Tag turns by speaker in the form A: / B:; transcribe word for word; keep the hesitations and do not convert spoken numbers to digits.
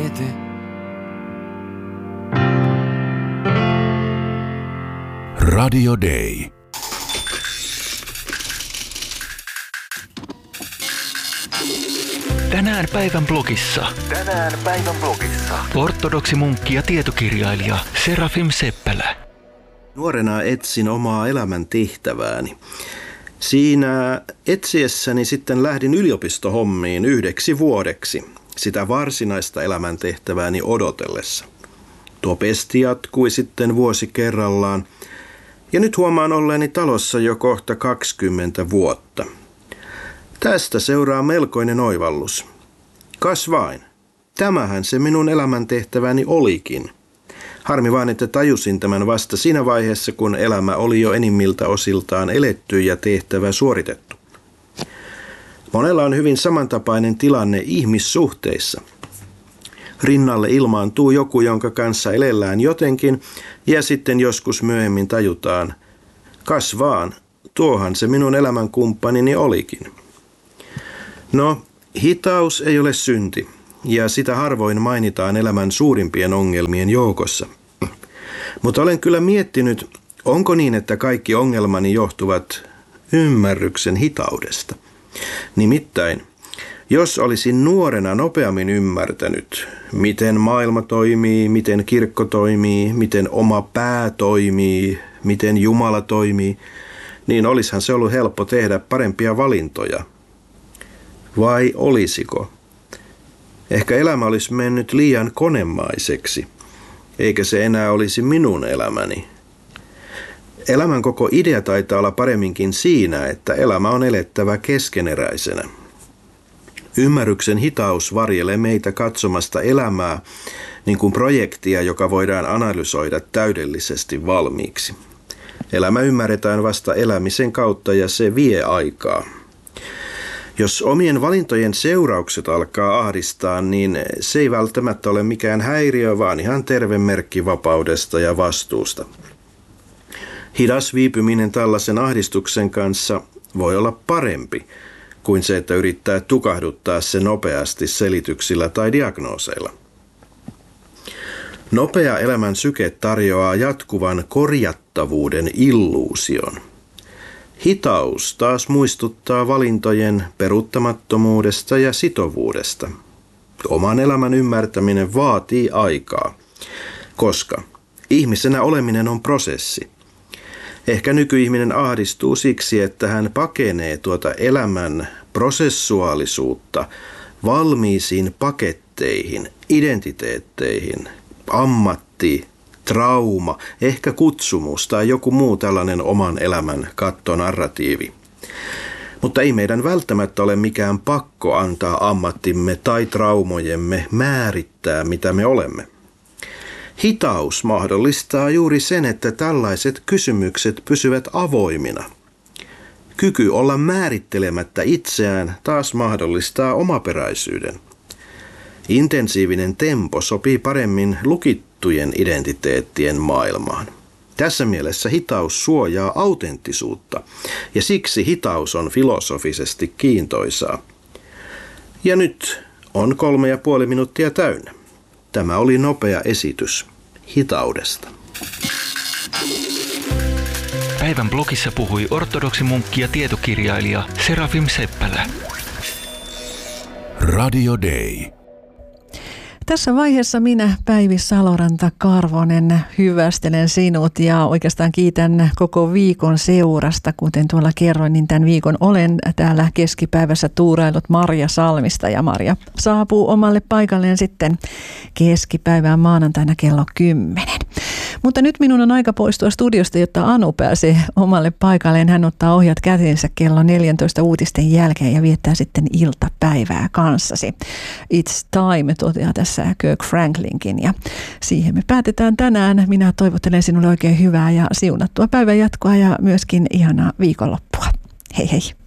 A: été.
B: Radio Day.
C: Tänään päivän blogissa.
D: Tänään päivän blogissa.
C: Ortodoksimunkki ja tietokirjailija Serafim Seppälä.
E: Nuorena etsin omaa elämän tehtävääni. Siinä etsiessäni sitten lähdin yliopistohommiin yhdeksi vuodeksi, sitä varsinaista elämäntehtävääni odotellessa. Tuo pesti jatkui sitten vuosi kerrallaan, ja nyt huomaan olleeni talossa jo kohta kaksikymmentä vuotta. Tästä seuraa melkoinen oivallus. Kas vain, tämähän se minun elämäntehtäväni olikin. Harmi vain, että tajusin tämän vasta siinä vaiheessa, kun elämä oli jo enimmiltä osiltaan eletty ja tehtävä suoritettu. Monella on hyvin samantapainen tilanne ihmissuhteissa. Rinnalle ilmaantuu joku, jonka kanssa elellään jotenkin, ja sitten joskus myöhemmin tajutaan, kas vaan, tuohan se minun elämänkumppanini olikin. No, hitaus ei ole synti, ja sitä harvoin mainitaan elämän suurimpien ongelmien joukossa. Mutta olen kyllä miettinyt, onko niin, että kaikki ongelmani johtuvat ymmärryksen hitaudesta. Nimittäin, jos olisin nuorena nopeammin ymmärtänyt, miten maailma toimii, miten kirkko toimii, miten oma pää toimii, miten Jumala toimii, niin olisihan se ollut helppo tehdä parempia valintoja. Vai olisiko? Ehkä elämä olisi mennyt liian konemaiseksi, eikä se enää olisi minun elämäni. Elämän koko idea taitaa olla paremminkin siinä, että elämä on elettävä keskeneräisenä. Ymmärryksen hitaus varjelee meitä katsomasta elämää niin kuin projektia, joka voidaan analysoida täydellisesti valmiiksi. Elämä ymmärretään vasta elämisen kautta ja se vie aikaa. Jos omien valintojen seuraukset alkaa ahdistaa, niin se ei välttämättä ole mikään häiriö, vaan ihan terve merkki vapaudesta ja vastuusta. Hidas viipyminen tällaisen ahdistuksen kanssa voi olla parempi kuin se, että yrittää tukahduttaa se nopeasti selityksillä tai diagnooseilla. Nopea elämän syke tarjoaa jatkuvan korjattavuuden illuusion. Hitaus taas muistuttaa valintojen peruuttamattomuudesta ja sitovuudesta. Oman elämän ymmärtäminen vaatii aikaa, koska ihmisenä oleminen on prosessi. Ehkä nykyihminen ahdistuu siksi, että hän pakenee tuota elämän prosessuaalisuutta valmiisiin paketteihin, identiteetteihin, ammatti, trauma, ehkä kutsumus tai joku muu tällainen oman elämän kattonarratiivi. Mutta ei meidän välttämättä ole mikään pakko antaa ammattimme tai traumojemme määrittää, mitä me olemme. Hitaus mahdollistaa juuri sen, että tällaiset kysymykset pysyvät avoimina. Kyky olla määrittelemättä itseään taas mahdollistaa omaperäisyyden. Intensiivinen tempo sopii paremmin lukittujen identiteettien maailmaan. Tässä mielessä hitaus suojaa autenttisuutta, ja siksi hitaus on filosofisesti kiintoisaa. Ja nyt on kolme ja puoli minuuttia täynnä. Tämä oli nopea esitys hitaudesta.
C: Päivän blogissa puhui ortodoksimunkki ja tietokirjailija Serafim Seppälä.
B: Radio Day.
F: Tässä vaiheessa minä, Päivi Saloranta-Karvonen, hyvästelen sinut ja oikeastaan kiitän koko viikon seurasta. Kuten tuolla kerroin, niin tämän viikon olen täällä keskipäivässä tuurailut Marja Salmista ja Marja saapuu omalle paikalleen sitten keskipäivään maanantaina kello kymmenen. Mutta nyt minun on aika poistua studiosta, jotta Anu pääsee omalle paikalleen. Hän ottaa ohjat käteensä kello neljäntoista uutisten jälkeen ja viettää sitten iltapäivää kanssasi. It's time, toteaa tässä Kirk Franklinkin, ja siihen me päätetään tänään. Minä toivottelen sinulle oikein hyvää ja siunattua päivän jatkoa ja myöskin ihanaa viikonloppua. Hei hei!